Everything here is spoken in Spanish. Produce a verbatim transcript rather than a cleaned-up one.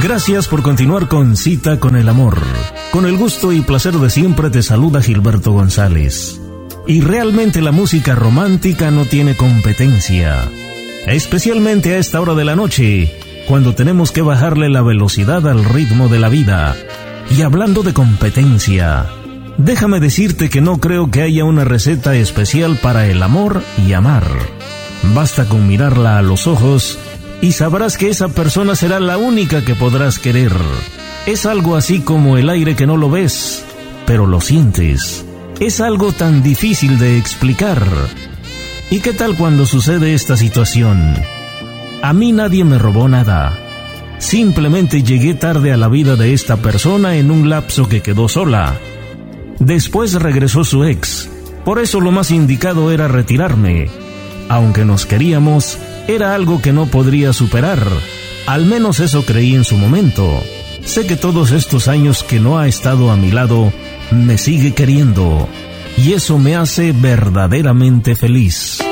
Gracias por continuar con Cita con el Amor. Con el gusto y placer de siempre te saluda Gilberto González. Y realmente la música romántica no tiene competencia. Especialmente a esta hora de la noche, cuando tenemos que bajarle la velocidad al ritmo de la vida. Y hablando de competencia, déjame decirte que no creo que haya una receta especial para el amor y amar. Basta con mirarla a los ojos y sabrás que esa persona será la única que podrás querer. Es algo así como el aire que no lo ves, pero lo sientes. Es algo tan difícil de explicar. ¿Y qué tal cuando sucede esta situación? A mí nadie me robó nada. Simplemente llegué tarde a la vida de esta persona en un lapso que quedó sola. Después regresó su ex. Por eso lo más indicado era retirarme. Aunque nos queríamos, era algo que no podría superar. Al menos eso creí en su momento. Sé que todos estos años que no ha estado a mi lado, me sigue queriendo. Y eso me hace verdaderamente feliz.